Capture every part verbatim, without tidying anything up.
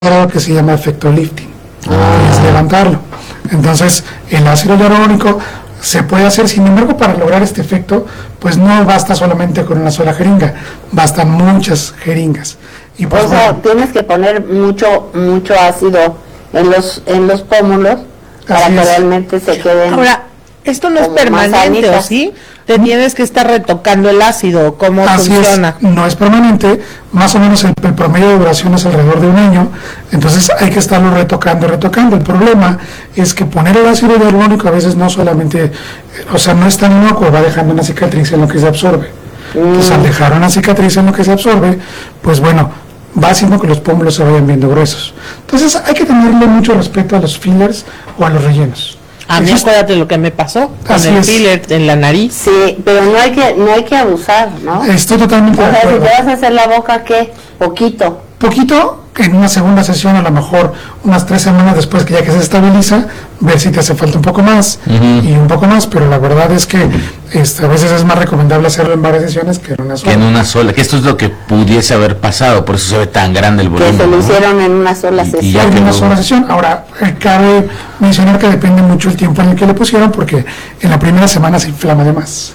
algo que se llama efecto lifting, ah. que es levantarlo. Entonces, el ácido hialurónico se puede hacer, sin embargo, para lograr este efecto, pues no basta solamente con una sola jeringa, bastan muchas jeringas. Y pues, o sea, bueno, tienes que poner mucho mucho ácido en los en los pómulos para que es. realmente se queden. Ahora, esto no es permanente, ¿o sí? Te tienes que estar retocando el ácido, ¿cómo Así funciona? Es, no es permanente, más o menos el, el promedio de duración es alrededor de un año, entonces hay que estarlo retocando, retocando. El problema es que poner el ácido hialurónico a veces no solamente, o sea, no es tan inocuo, va dejando una cicatriz en lo que se absorbe. Mm. Entonces, al dejar una cicatriz en lo que se absorbe, pues bueno, va haciendo que los pómulos se vayan viendo gruesos. Entonces hay que tenerle mucho respeto a los fillers o a los rellenos. A mí, acuérdate lo que me pasó con Así el es. filler en la nariz. Sí, pero no hay que no hay que abusar, ¿no? Estoy totalmente o de sea, acuerdo. Si te vas a hacer la boca, ¿qué? Poquito. Poquito, en una segunda sesión, a lo mejor unas tres semanas después que ya que se estabiliza, ver si te hace falta un poco más uh-huh. y un poco más, pero la verdad es que este, a veces es más recomendable hacerlo en varias sesiones que en una sola. Que en una sola, que esto es lo que pudiese haber pasado, por eso se ve tan grande el volumen. Que se lo ¿no? hicieron en una sola y, sesión. Y ya en una sola sesión. Ahora, eh, cabe mencionar que depende mucho el tiempo en el que le pusieron, porque en la primera semana se inflama de más.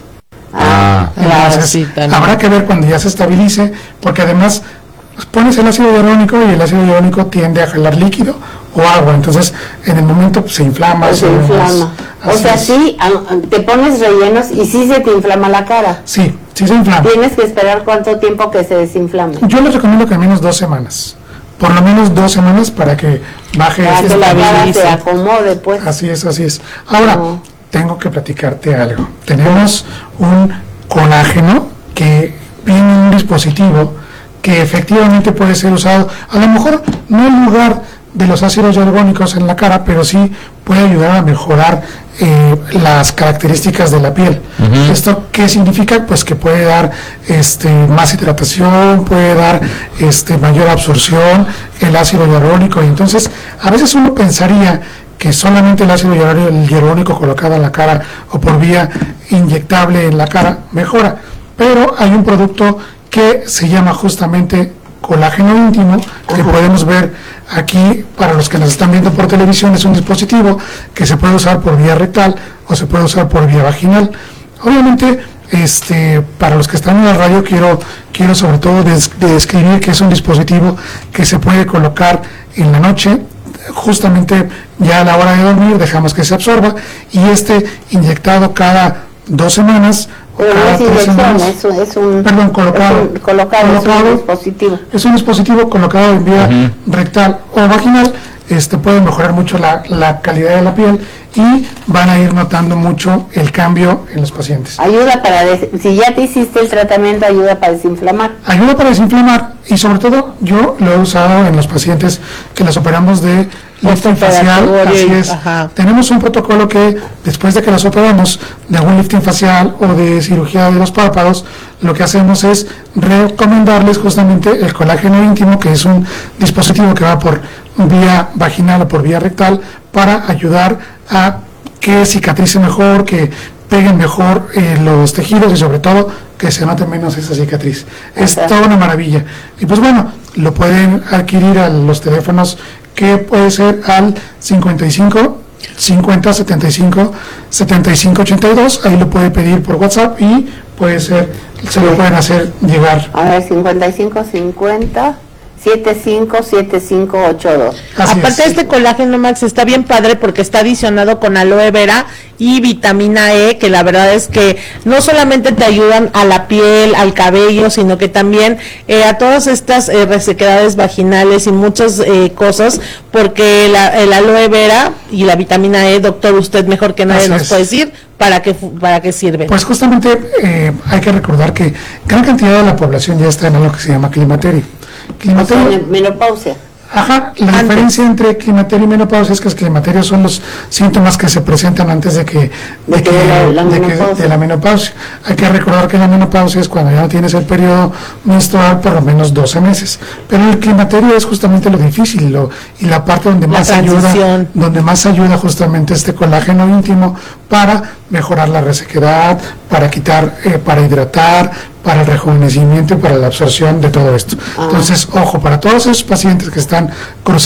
Ah, Entonces, sí, habrá que ver cuando ya se estabilice, porque además pones el ácido hialurónico y el ácido hialurónico tiende a jalar líquido o agua, entonces en el momento pues, se inflama. Se, se inflama. O sea, es. sí, te pones rellenos y sí se te inflama la cara. Sí, sí se inflama. Tienes que esperar cuánto tiempo que se desinflame. Yo les recomiendo que al menos dos semanas, por lo menos dos semanas para que baje. Para que la cara se acomode, pues. Así es, así es. Ahora, no. tengo que platicarte algo. Tenemos un colágeno que viene en un dispositivo que efectivamente puede ser usado, a lo mejor no en lugar de los ácidos hialurónicos en la cara, pero sí puede ayudar a mejorar eh, las características de la piel. Uh-huh. ¿Esto qué significa? Pues que puede dar este, más hidratación, puede dar este, mayor absorción, el ácido hialurónico, y entonces a veces uno pensaría que solamente el ácido hialurónico colocado en la cara o por vía inyectable en la cara mejora, pero hay un producto que se llama justamente colágeno íntimo, que uh-huh. podemos ver aquí para los que nos están viendo por televisión. Es un dispositivo que se puede usar por vía rectal o se puede usar por vía vaginal. Obviamente, este, para los que están en la radio, quiero, quiero sobre todo des, de describir que es un dispositivo que se puede colocar en la noche, justamente ya a la hora de dormir, dejamos que se absorba, y este inyectado cada dos semanas. Pero no es inyección, es, es un, perdón, colocado, es un, colocado, colocado, es un dispositivo. Es un dispositivo colocado en vía uh-huh. rectal o vaginal. Este puede mejorar mucho la, la calidad de la piel y van a ir notando mucho el cambio en los pacientes. Ayuda para, des- si ya te hiciste el tratamiento, ayuda para desinflamar. Ayuda para desinflamar y sobre todo yo lo he usado en los pacientes que las operamos de lifting facial. Así es. Ajá. Tenemos un protocolo que después de que las operamos de algún lifting facial o de cirugía de los párpados, lo que hacemos es recomendarles justamente el colágeno íntimo, que es un dispositivo que va por vía vaginal o por vía rectal para ayudar a que cicatrice mejor, que peguen mejor eh, los tejidos y sobre todo que se note menos esa cicatriz. Es okay. toda una maravilla. Y pues bueno, lo pueden adquirir a los teléfonos que puede ser al cincuenta y cinco, cincuenta, setenta y cinco, setenta y cinco, ochenta y dos, ahí lo puede pedir por WhatsApp y puede ser, se lo pueden hacer llegar. A ver, cincuenta y cinco, cincuenta, setenta y cinco, setenta y cinco, ochenta y dos. Así Aparte es. Este colágeno, Max, está bien padre porque está adicionado con aloe vera y vitamina E, que la verdad es que no solamente te ayudan a la piel, al cabello, sino que también eh, a todas estas eh, resequedades vaginales y muchas eh, cosas, porque la, el aloe vera y la vitamina E, doctor, usted mejor que nadie Así nos es. puede decir para qué para qué sirve. Pues justamente eh, hay que recordar que gran cantidad de la población ya está en algo que se llama climaterio. Climaterio. O sea, menopausia. Ajá, la antes. diferencia entre climaterio y menopausia es que el climaterio son los síntomas que se presentan antes de que de, de, que, que de, la, la de, que, de la menopausia. Hay que recordar que la menopausia es cuando ya no tienes el periodo menstrual por lo menos doce meses, pero el climaterio es justamente lo difícil lo, y la parte donde más ayuda, donde más ayuda justamente este colágeno íntimo para mejorar la resequedad, para quitar, eh, para hidratar, para el rejuvenecimiento y para la absorción de todo esto. Ah. Entonces, ojo, para todos esos pacientes que están cruzando